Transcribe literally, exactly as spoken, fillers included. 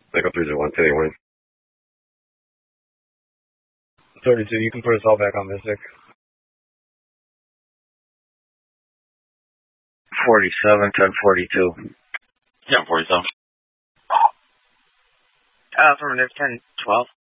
Echo three zero one, ten one. thirty-two, you can put us all back on Mystic. forty-seven, ten forty-two. Yeah, forty-seven. Uh, affirmative, ten twelve.